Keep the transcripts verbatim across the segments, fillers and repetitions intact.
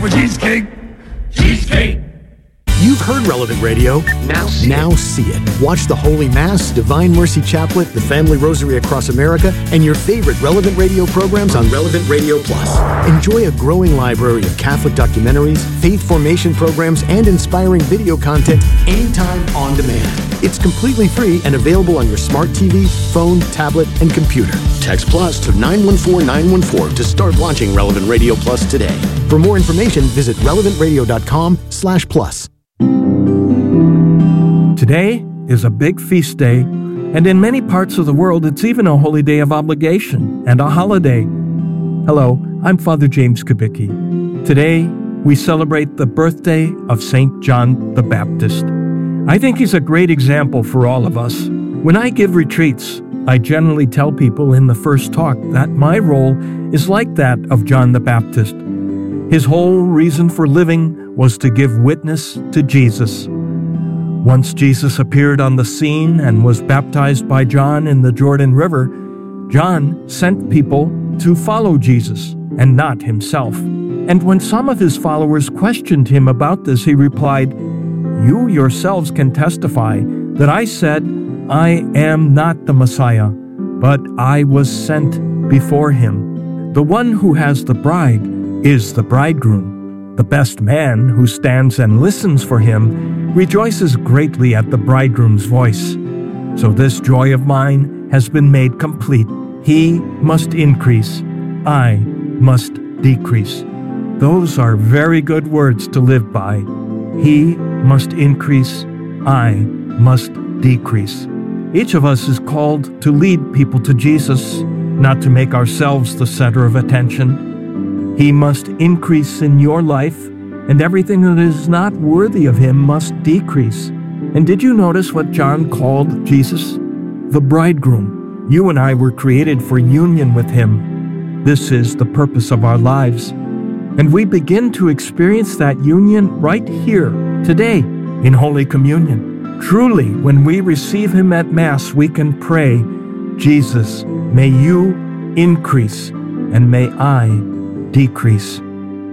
Cheesecake! Cheesecake! You've heard Relevant Radio. Now see now it. see it. Watch the Holy Mass, Divine Mercy Chaplet, the Family Rosary Across America, and your favorite Relevant Radio programs on Relevant Radio Plus. Enjoy a growing library of Catholic documentaries, faith formation programs, and inspiring video content anytime on demand. It's completely free and available on your smart T V, phone, tablet, and computer. Text Plus to nine one four nine one four to start launching Relevant Radio Plus today. For more information, visit relevant radio dot com slash plus. Today is a big feast day, and in many parts of the world, it's even a holy day of obligation and a holiday. Hello, I'm Father James Kubicki. Today, we celebrate the birthday of Saint John the Baptist. I think he's a great example for all of us. When I give retreats, I generally tell people in the first talk that my role is like that of John the Baptist. His whole reason for living was to give witness to Jesus. Once Jesus appeared on the scene and was baptized by John in the Jordan River, John sent people to follow Jesus and not himself. And when some of his followers questioned him about this, he replied, "You yourselves can testify that I said, I am not the Messiah, but I was sent before him. The one who has the bride is the bridegroom. The best man who stands and listens for him rejoices greatly at the bridegroom's voice. So this joy of mine has been made complete. He must increase, I must decrease." Those are very good words to live by. He must increase, I must decrease. Each of us is called to lead people to Jesus, not to make ourselves the center of attention. He must increase in your life, and everything that is not worthy of him must decrease. And did you notice what John called Jesus? The bridegroom. You and I were created for union with him. This is the purpose of our lives. And we begin to experience that union right here, today, in Holy Communion. Truly, when we receive him at Mass, we can pray, "Jesus, may you increase, and may I decrease."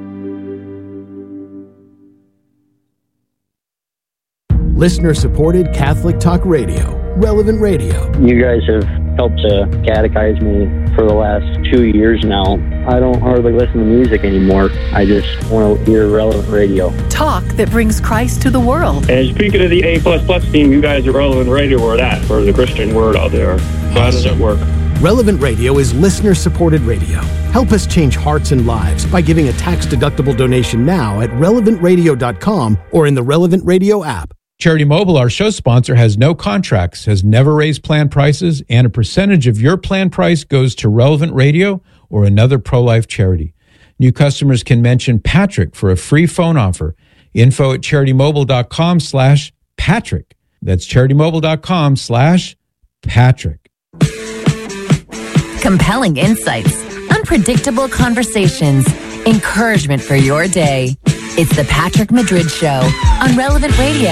Listener-supported Catholic Talk Radio, Relevant Radio. You guys have helped to catechize me for the last two years now. I don't hardly listen to music anymore. I just want to hear Relevant Radio. Talk that brings Christ to the world. And speaking of the A plus plus team, you guys are Relevant Radio or that for the Christian word out there. So how does it work? Relevant Radio is listener-supported radio. Help us change hearts and lives by giving a tax-deductible donation now at relevant radio dot com or in the Relevant Radio app. Charity Mobile, our show sponsor, has no contracts, has never raised plan prices, and a percentage of your plan price goes to Relevant Radio or another pro-life charity. New customers can mention Patrick for a free phone offer. Info at charitymobile.com slash Patrick. That's charitymobile.com slash Patrick. Compelling insights, unpredictable conversations, encouragement for your day. It's the Patrick Madrid Show on Relevant Radio.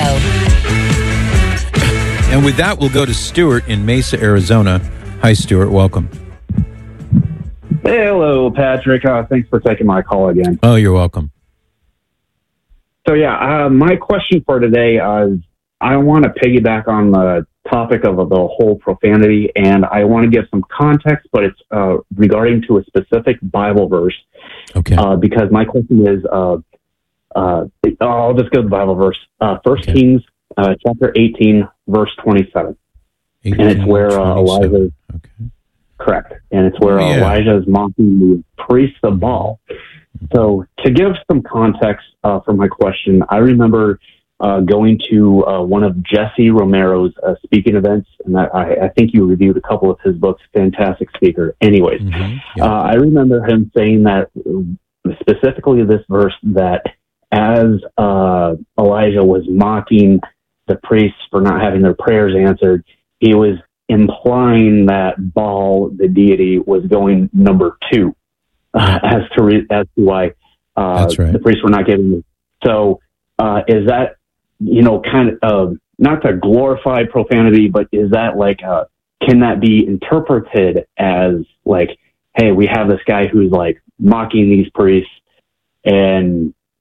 And with that, we'll go to Stuart in Mesa, Arizona. Hi, Stuart. Welcome. Hey, hello, Patrick. Uh, thanks for taking my call again. Oh, you're welcome. So, yeah, uh, my question for today uh, is I want to piggyback on the topic of the whole profanity, and I want to give some context, but it's uh, regarding to a specific Bible verse. Okay. Uh, because my question is, uh, uh, I'll just go to the Bible verse. Uh, First okay. Kings uh, chapter eighteen, verse twenty-seven. eighteen, and it's where uh, Elijah... Okay. Correct. And it's where oh, yeah. Elijah is mocking the priests of Baal. So to give some context uh, for my question, I remember uh, going to uh, one of Jesse Romero's uh, speaking events, and I, I think you reviewed a couple of his books. Fantastic speaker. Anyways, mm-hmm. yeah. uh, I remember him saying that, specifically this verse, that as uh, Elijah was mocking the priests for not having their prayers answered, he was implying that Baal, the deity, was going number two uh, as to re- as to why uh, That's right. the priests were not giving them. So uh, is that, you know, kind of, uh, not to glorify profanity, but is that like, uh, can that be interpreted as like, hey, we have this guy who's like mocking these priests, and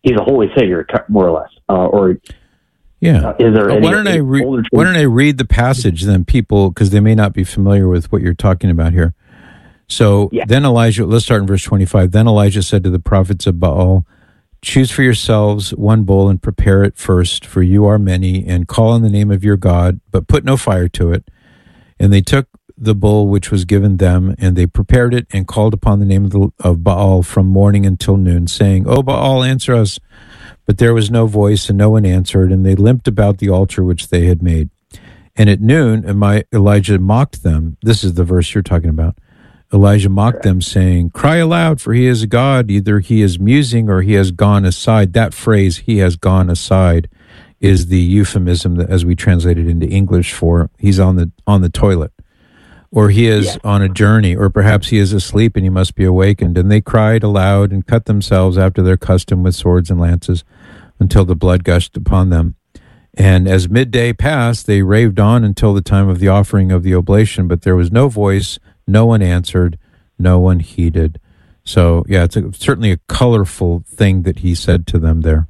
he's a holy figure, more or less, uh, or yeah. Uh, is there uh, any why don't I re- why don't I read the passage then, people, because they may not be familiar with what you're talking about here. So yeah. Then Elijah, let's start in verse twenty-five. Then Elijah said to the prophets of Baal, choose for yourselves one bull and prepare it first, for you are many, and call on the name of your God, but put no fire to it. And they took the bull which was given them, and they prepared it and called upon the name of, the, of Baal from morning until noon, saying, O Baal, answer us. But there was no voice, and no one answered, and they limped about the altar which they had made. And at noon, Elijah mocked them. This is the verse you're talking about. Elijah mocked them, saying, cry aloud, for he is a God. Either he is musing or he has gone aside. That phrase, he has gone aside, is the euphemism that, as we translate it into English, for he's on the on the toilet. Or he is yeah. on a journey, or perhaps he is asleep and he must be awakened. And they cried aloud and cut themselves after their custom with swords and lances until the blood gushed upon them. And as midday passed, they raved on until the time of the offering of the oblation, but there was no voice, no one answered, no one heeded. So, yeah, it's a, certainly a colorful thing that he said to them there.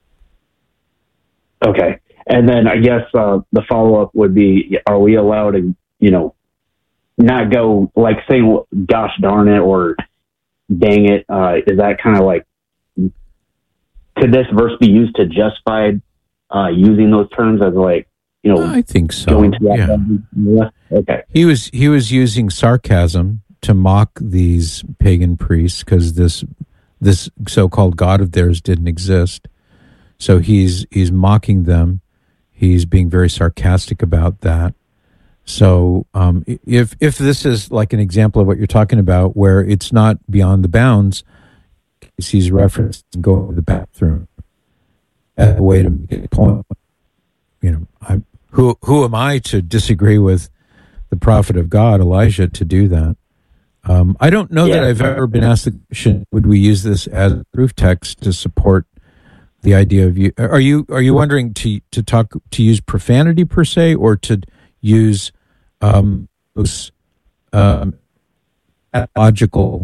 Okay. And then I guess uh, the follow-up would be, are we allowed to, you know, not go like saying gosh darn it or dang it? Uh, is that kind of like, could this verse be used to justify uh, using those terms as like, you know, I think so. Going to that yeah. Okay. He was he was using sarcasm to mock these pagan priests because this this so-called God of theirs didn't exist. So he's he's mocking them. He's being very sarcastic about that. So um, if if this is like an example of what you're talking about, where it's not beyond the bounds, he's referenced to go to the bathroom as a way to make a point. You know, I, who who am I to disagree with the prophet of God, Elijah, to do that? Um, I don't know yeah. that I've ever been asked the question: would we use this as a proof text to support the idea of you? Are you are you wondering to to talk to use profanity per se, or to use um, those um, logical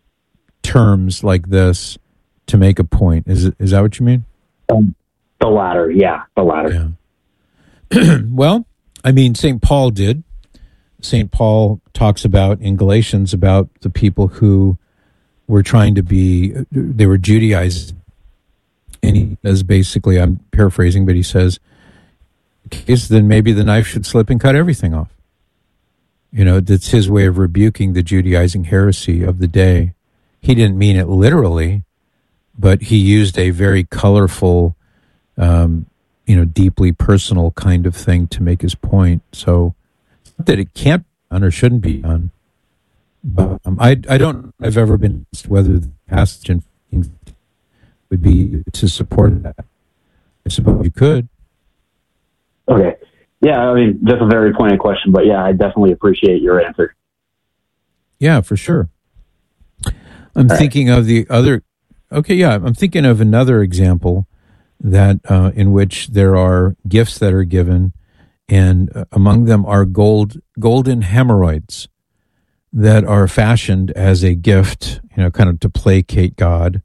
terms like this to make a point? Is it, is that what you mean? Um, the latter, yeah, the latter. Yeah. Well, I mean, Saint Paul did. Saint Paul talks about in Galatians about the people who were trying to be, they were Judaized. And he says basically, I'm paraphrasing, but he says, case, then maybe the knife should slip and cut everything off. You know, that's his way of rebuking the Judaizing heresy of the day. He didn't mean it literally, but he used a very colorful, um, you know, deeply personal kind of thing to make his point. So, not that it can't be done or shouldn't be done. But um, I, I don't know if I've ever been asked whether the passage in would be to support that. I suppose you could. Okay. Yeah, I mean, just a very pointed question, but yeah, I definitely appreciate your answer. Yeah, for sure. I'm All thinking right. of the other, okay, yeah, I'm thinking of another example that uh, in which there are gifts that are given, and uh, among them are gold, golden hemorrhoids that are fashioned as a gift, you know, kind of to placate God.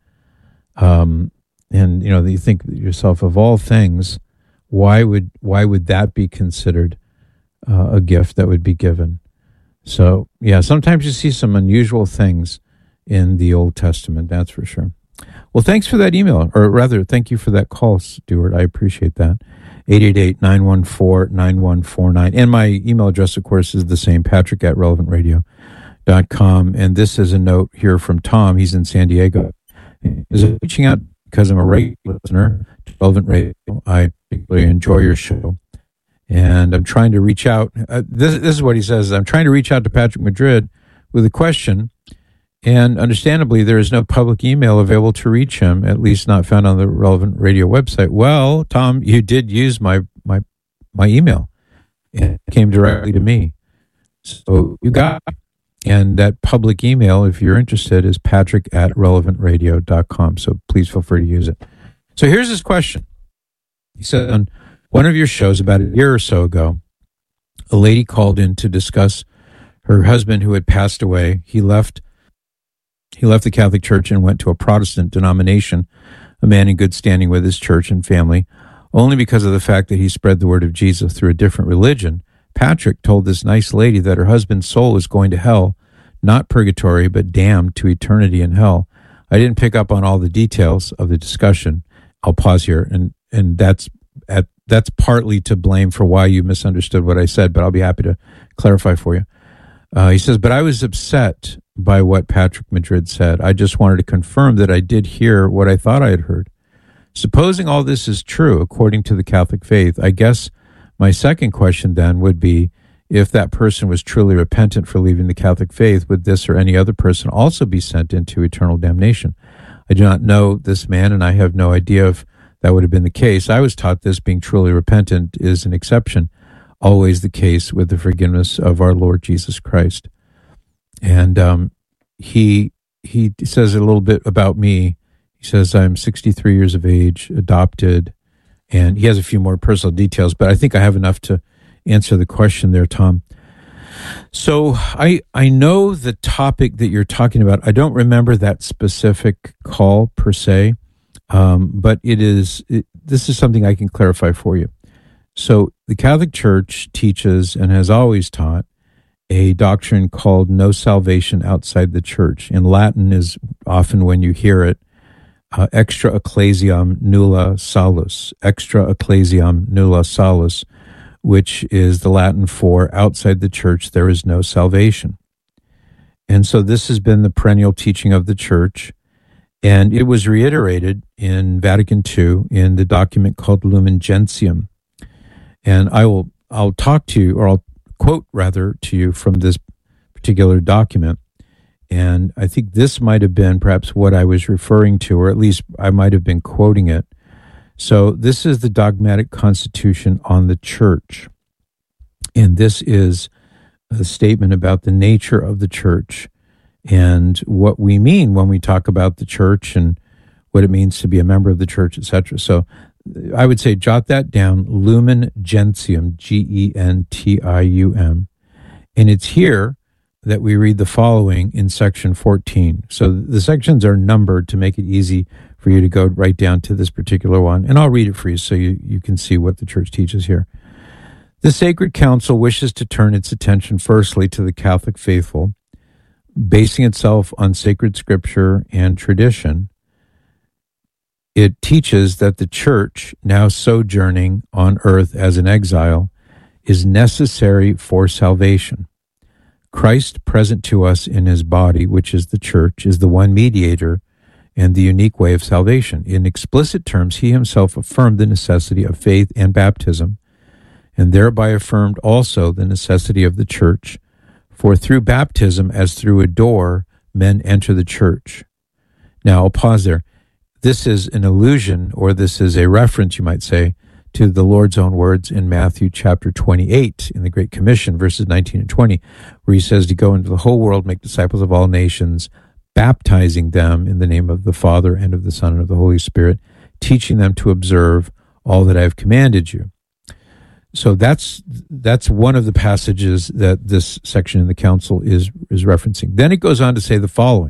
Um, and, you know, you think to yourself, of all things, why would why would that be considered uh, a gift that would be given? So, yeah, sometimes you see some unusual things in the Old Testament, that's for sure. Well, thanks for that email, or rather, thank you for that call, Stuart. I appreciate that. eight eight eight, nine one four, nine one four nine. And my email address, of course, is the same, patrick at relevant radio dot com. And this is a note here from Tom. He's in San Diego. Is reaching out because I'm a regular listener to Relevant Radio. I particularly enjoy your show. And I'm trying to reach out. Uh, this, this is what he says. I'm trying to reach out to Patrick Madrid with a question. And understandably, there is no public email available to reach him, at least not found on the Relevant Radio website. Well, Tom, you did use my my my email. And it came directly to me. So you got it. And that public email, if you're interested, is patrick at relevant radio dot com. So please feel free to use it. So here's his question. He said, on one of your shows about a year or so ago, a lady called in to discuss her husband who had passed away. He left He left the Catholic Church and went to a Protestant denomination a man in good standing with his church and family, only because of the fact that he spread the word of Jesus through a different religion, Patrick told this nice lady that her husband's soul is going to hell, not purgatory, but damned to eternity in hell. I didn't pick up on all the details of the discussion. I'll pause here, and, and that's at, that's partly to blame for why you misunderstood what I said, but I'll be happy to clarify for you. Uh, he says, but I was upset by what Patrick Madrid said. I just wanted to confirm that I did hear what I thought I had heard. Supposing all this is true, according to the Catholic faith, I guess my second question then would be, if that person was truly repentant for leaving the Catholic faith, would this or any other person also be sent into eternal damnation? I do not know this man, and I have no idea if that would have been the case. I was taught this being truly repentant is an exception, always the case with the forgiveness of our Lord Jesus Christ. And um, he he says a little bit about me. He says, I'm sixty-three years of age, adopted, and he has a few more personal details, but I think I have enough to answer the question there, Tom. So I I know the topic that you're talking about. I don't remember that specific call per se, um, but it is it, this is something I can clarify for you. So the Catholic Church teaches and has always taught a doctrine called no salvation outside the church. In Latin is often when you hear it, uh, extra ecclesiam nulla salus, extra ecclesiam nulla salus, which is the Latin for outside the church there is no salvation. And so this has been the perennial teaching of the church, and it was reiterated in Vatican Two in the document called Lumen Gentium. And I will I'll talk to you, or I'll quote rather to you from this particular document. And I think this might have been perhaps what I was referring to, or at least I might have been quoting it. So this is the dogmatic constitution on the church. And this is a statement about the nature of the church and what we mean when we talk about the church and what it means to be a member of the church, et cetera. So I would say jot that down, Lumen Gentium, G E N T I U M. And it's here that we read the following in section fourteen. So the sections are numbered to make it easy for you to go right down to this particular one. And I'll read it for you so you, you can see what the church teaches here. The Sacred Council wishes to turn its attention firstly to the Catholic faithful, basing itself on sacred scripture and tradition. It teaches that the church, now sojourning on earth as an exile, is necessary for salvation. Christ, present to us in his body, which is the church, is the one mediator and the unique way of salvation. In explicit terms, he himself affirmed the necessity of faith and baptism, and thereby affirmed also the necessity of the church, for through baptism, as through a door, men enter the church. Now, I'll pause there. This is an allusion, or this is a reference, you might say, to the Lord's own words in Matthew chapter twenty-eight in the Great Commission, verses nineteen and twenty, where he says to go into the whole world, make disciples of all nations, baptizing them in the name of the Father and of the Son and of the Holy Spirit, teaching them to observe all that I have commanded you. So that's that's one of the passages that this section in the council is is referencing. Then it goes on to say the following: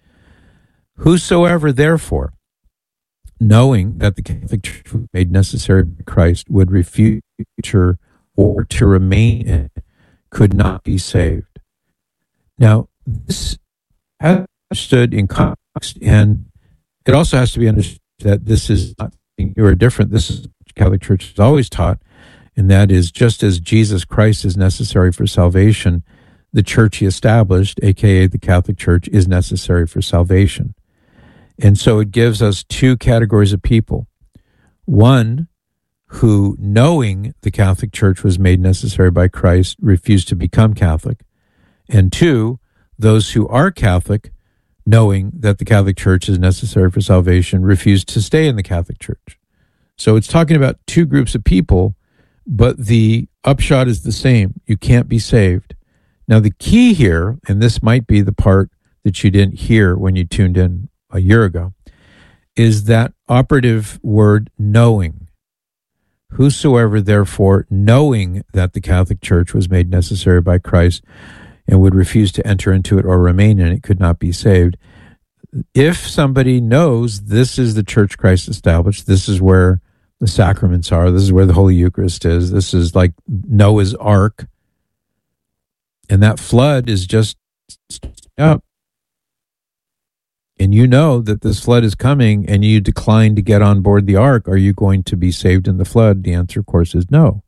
whosoever therefore, knowing that the Catholic Church was made necessary by Christ, would refuse or to remain in it, could not be saved. Now, this has to be understood in context, and it also has to be understood that this is not new or different. This is what the Catholic Church has always taught, and that is just as Jesus Christ is necessary for salvation, the church he established, aka the Catholic Church, is necessary for salvation. And so it gives us two categories of people. One who, knowing the Catholic Church was made necessary by Christ, refused to become Catholic. And two, those who are Catholic, knowing that the Catholic Church is necessary for salvation, refused to stay in the Catholic Church. So it's talking about two groups of people, but the upshot is the same. You can't be saved. Now the key here, and this might be the part that you didn't hear when you tuned in a year ago, is that operative word knowing. Whosoever therefore, knowing that the Catholic Church was made necessary by Christ and would refuse to enter into it or remain in it, could not be saved. if somebody knows this is the church Christ established, this is where the sacraments are, this is where the Holy Eucharist is, this is like Noah's Ark, and that flood is just up, and you know that this flood is coming, and you decline to get on board the ark, are you going to be saved in the flood? The answer, of course, is no.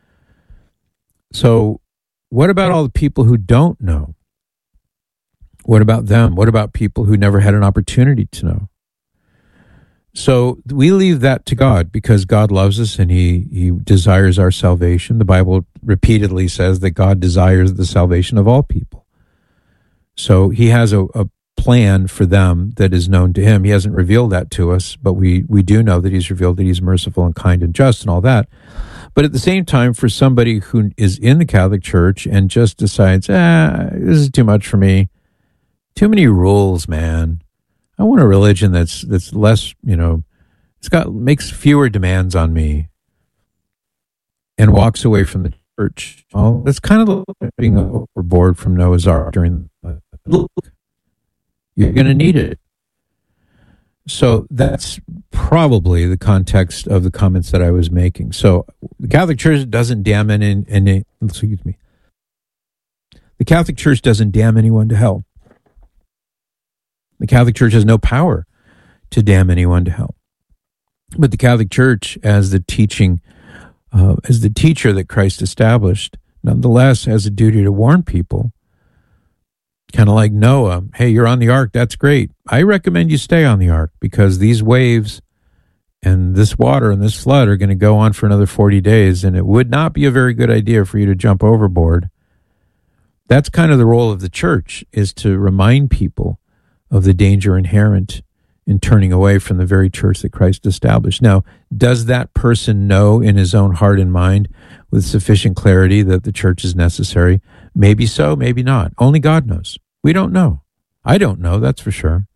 So what about all the people who don't know? What about them? What about people who never had an opportunity to know? So we leave that to God because God loves us and he, he desires our salvation. The Bible repeatedly says that God desires the salvation of all people. So he has a, a plan for them that is known to him. He hasn't revealed that to us, but we, we do know that he's revealed that he's merciful and kind and just and all that. But at the same time, for somebody who is in the Catholic Church and just decides, ah, this is too much for me, too many rules, man. I want a religion that's that's less, you know, it's got makes fewer demands on me, and walks away from the church. Well, that's kind of like being overboard from Noah's Ark during the look. You're going to need it. So that's probably the context of the comments that I was making. So the Catholic Church doesn't damn any, any excuse me. The Catholic Church doesn't damn anyone to hell. The Catholic Church has no power to damn anyone to hell. But the Catholic Church, as the teaching, uh, as the teacher that Christ established, nonetheless has a duty to warn people, kind of like Noah. Hey, you're on the ark. That's great. I recommend you stay on the ark because these waves and this water and this flood are going to go on for another forty days, and it would not be a very good idea for you to jump overboard. That's kind of the role of the church, is to remind people of the danger inherent in turning away from the very church that Christ established. Now, does that person know in his own heart and mind with sufficient clarity that the church is necessary? Maybe so, maybe not. Only God knows. We don't know. I don't know, that's for sure.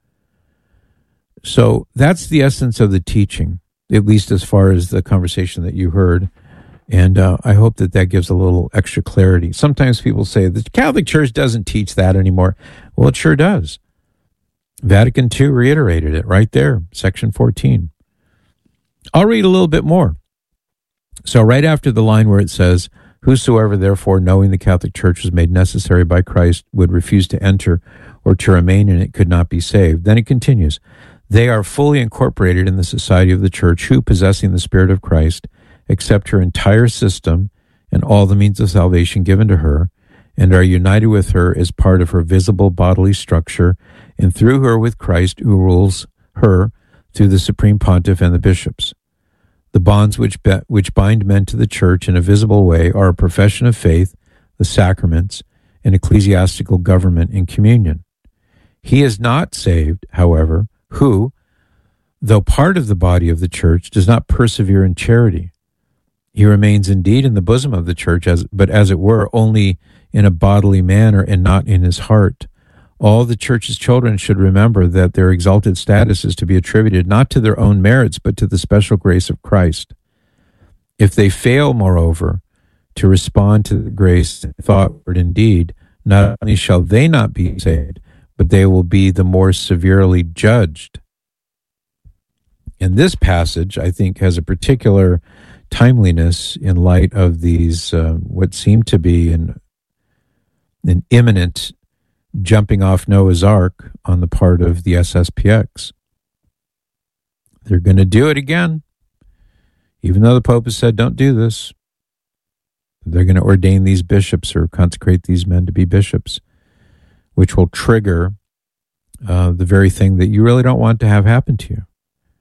So that's the essence of the teaching, at least as far as the conversation that you heard. And uh, I hope that that gives a little extra clarity. Sometimes people say, the Catholic Church doesn't teach that anymore. Well, it sure does. Vatican Two reiterated it right there, section fourteen. I'll read a little bit more. So right after the line where it says, whosoever therefore knowing the Catholic Church was made necessary by Christ would refuse to enter or to remain in it could not be saved. Then it continues, they are fully incorporated in the society of the Church who, possessing the Spirit of Christ, accept her entire system and all the means of salvation given to her, and are united with her as part of her visible bodily structure, and through her with Christ, who rules her through the Supreme Pontiff and the bishops. The bonds which be, which bind men to the Church in a visible way are a profession of faith, the sacraments, and ecclesiastical government and communion. He is not saved, however, who, though part of the body of the Church, does not persevere in charity. He remains indeed in the bosom of the Church, as, but as it were, only in a bodily manner and not in his heart. All the Church's children should remember that their exalted status is to be attributed not to their own merits, but to the special grace of Christ. If they fail, moreover, to respond to the grace in thought, word, and deed, not only shall they not be saved, but they will be the more severely judged. And this passage, I think, has a particular timeliness in light of these, uh, what seem to be an, an imminent jumping off Noah's Ark on the part of the S S P X. They're going to do it again. Even though the Pope has said, don't do this. They're going to ordain these bishops or consecrate these men to be bishops, which will trigger uh, the very thing that you really don't want to have happen to you.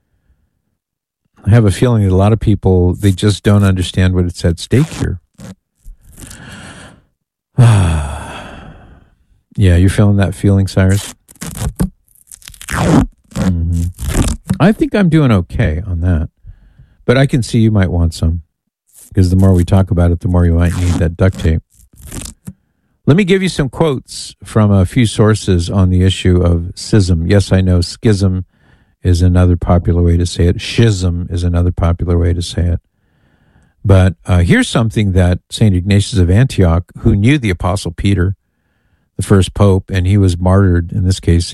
I have a feeling that a lot of people, they just don't understand what it's at stake here. Yeah, you're feeling that feeling, Cyrus? Mm-hmm. I think I'm doing okay on that. But I can see you might want some. Because the more we talk about it, the more you might need that duct tape. Let me give you some quotes from a few sources on the issue of schism. Yes, I know schism is another popular way to say it. Schism is another popular way to say it. But uh, here's something that Saint Ignatius of Antioch, who knew the Apostle Peter, the first pope, and he was martyred, in this case, Saint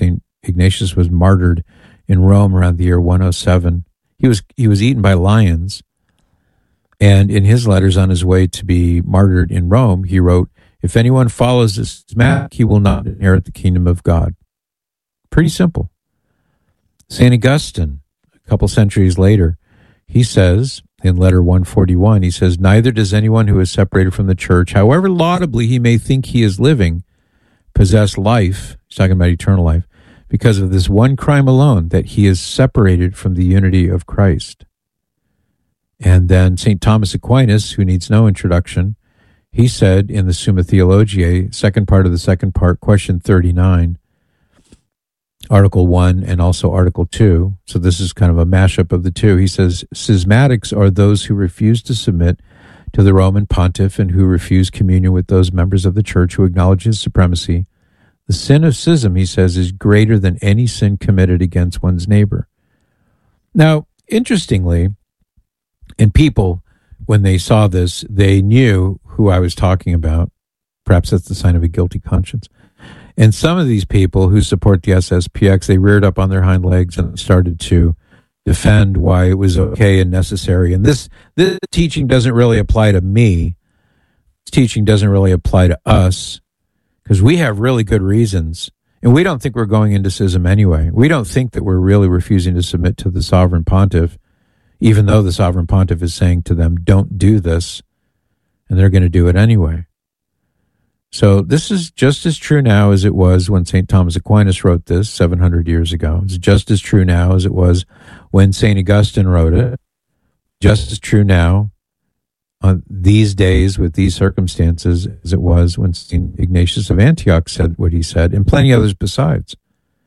Ignatius was martyred in Rome around the year one oh seven. He was he was eaten by lions, and in his letters on his way to be martyred in Rome, he wrote, "If anyone follows this path, he will not inherit the kingdom of God." Pretty simple. Saint Augustine, a couple centuries later, he says in letter one forty-one, he says, "Neither does anyone who is separated from the church, however laudably he may think he is living, possess life," he's talking about eternal life, "because of this one crime alone, that he is separated from the unity of Christ." And then Saint Thomas Aquinas, who needs no introduction, he said in the Summa Theologiae, second part of the second part, question thirty-nine, Article one and also Article two, so this is kind of a mashup of the two. He says, "Schismatics are those who refuse to submit to the Roman pontiff and who refuse communion with those members of the church who acknowledge his supremacy. The sin of schism," he says, "is greater than any sin committed against one's neighbor." Now, interestingly, and people, when they saw this, they knew who I was talking about. Perhaps that's the sign of a guilty conscience. And some of these people who support the S S P X, they reared up on their hind legs and started to defend why it was okay and necessary. And this, this teaching doesn't really apply to me. This teaching doesn't really apply to us because we have really good reasons. And we don't think we're going into schism anyway. We don't think that we're really refusing to submit to the sovereign pontiff, even though the sovereign pontiff is saying to them, don't do this, and they're going to do it anyway. So this is just as true now as it was when Saint Thomas Aquinas wrote this seven hundred years ago. It's just as true now as it was when Saint Augustine wrote it. Just as true now on these days with these circumstances as it was when Saint Ignatius of Antioch said what he said, and plenty others besides.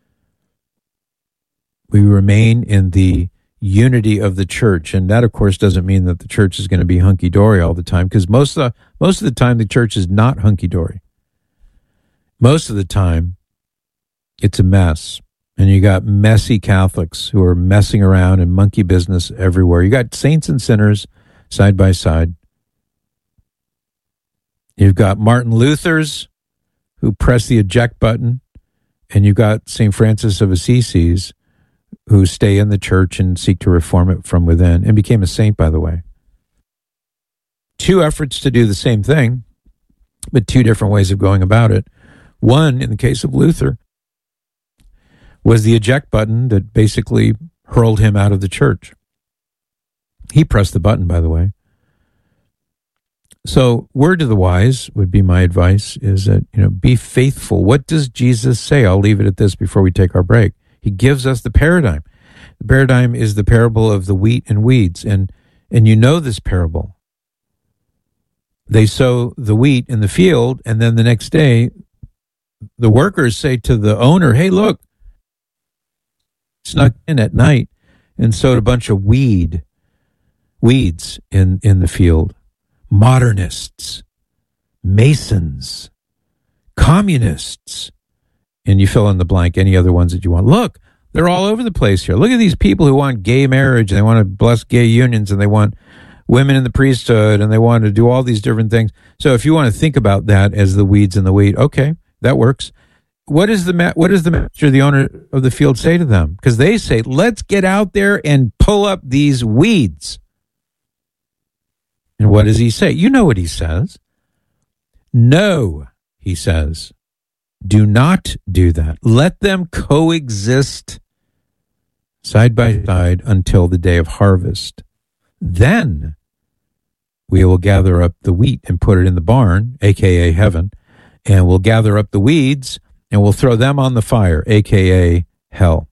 We remain in the unity of the church, and that, of course, doesn't mean that the church is going to be hunky-dory all the time, because most of the most of the time the church is not hunky-dory. Most of the time, it's a mess, and you got messy Catholics who are messing around and monkey business everywhere. You got saints and sinners side by side. You've got Martin Luther's who press the eject button, and you've got Saint Francis of Assisi's who stay in the church and seek to reform it from within, and became a saint, by the way. Two efforts to do the same thing, but two different ways of going about it. One, in the case of Luther, was the eject button that basically hurled him out of the church. He pressed the button, by the way. So, word to the wise would be my advice, is that, you know, be faithful. What does Jesus say? I'll leave it at this before we take our break. He gives us the paradigm. The paradigm is the parable of the wheat and weeds. And, and you know this parable. They sow the wheat in the field, and then the next day, the workers say to the owner, hey, look, snuck in at night and sowed a bunch of weed, weeds in, in the field. Modernists, Masons, communists, and you fill in the blank, any other ones that you want. Look, they're all over the place here. Look at these people who want gay marriage, and they want to bless gay unions, and they want women in the priesthood, and they want to do all these different things. So if you want to think about that as the weeds and the wheat, okay, that works. What is the ma- what does the master, the owner of the field, say to them? Because they say, let's get out there and pull up these weeds. And what does he say? You know what he says. No, he says. Do not do that. Let them coexist side by side until the day of harvest. Then we will gather up the wheat and put it in the barn, a k a heaven, and we'll gather up the weeds and we'll throw them on the fire, a k a hell.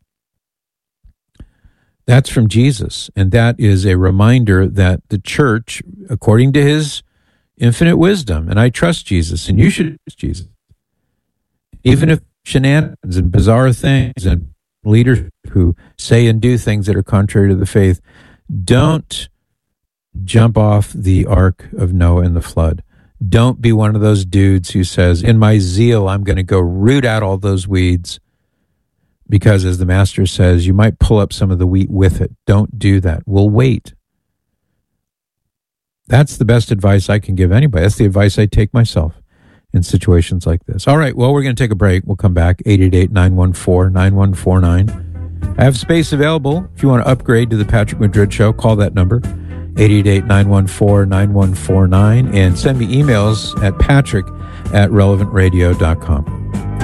That's from Jesus, and that is a reminder that the church, according to his infinite wisdom, and I trust Jesus, and you should trust Jesus, even if shenanigans and bizarre things and leaders who say and do things that are contrary to the faith, don't jump off the ark of Noah in the flood. Don't be one of those dudes who says, in my zeal, I'm going to go root out all those weeds, because as the master says, you might pull up some of the wheat with it. Don't do that. We'll wait. That's the best advice I can give anybody. That's the advice I take myself. in situations like this. All right, well, we're going to take a break. We'll come back, eight eight eight, nine one four, nine one four nine. I have space available. If you want to upgrade to the Patrick Madrid Show, call that number, eight eight eight, nine one four, nine one four nine, and send me emails at patrick at relevant radio dot com.